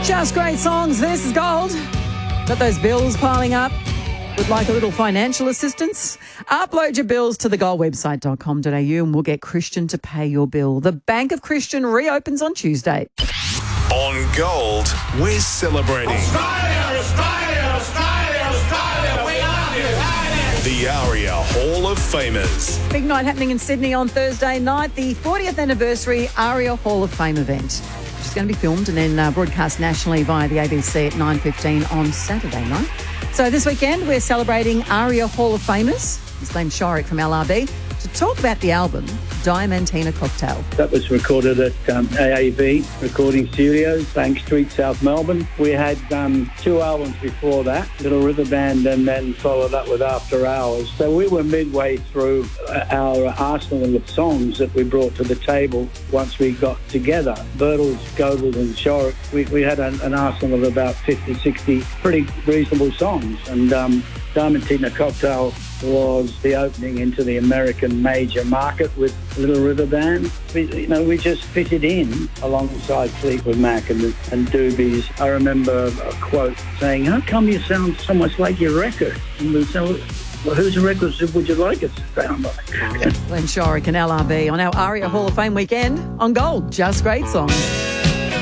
Just great songs. This is Gold. Got those bills piling up? Would like a little financial assistance? Upload your bills to thegoldwebsite.com.au and we'll get Christian to pay your bill. The Bank of Christian reopens on Tuesday. On Gold, we're celebrating Australia, Australia, Australia, Australia, we love you. the ARIA Hall of Famers. Big night happening in Sydney on Thursday night, the 40th anniversary ARIA Hall of Fame event. It's going to be filmed and then broadcast nationally via the ABC at 9:15 on Saturday night. So this weekend we're celebrating ARIA Hall of Famers. His name's Shorik from LRB to talk about the album Diamantina Cocktail. That was recorded at AAV Recording Studios, Bank Street, South Melbourne. We had 2 albums before that, Little River Band, and then followed up with After Hours. So we were midway through our arsenal of songs that we brought to the table once we got together. Bertles, Goebel and Shorik, we had an arsenal of about 50, 60 pretty reasonable songs. And Diamantina Cocktail was the opening into the American major market with Little River Band. We just fitted in alongside Fleetwood Mac and Doobies. I remember a quote saying, "How come you sound so much like your record?" And we said, "Well, whose records would you like us to sound like?" Glenn Shorik and LRB on our ARIA Hall of Fame weekend on Gold. Just great songs.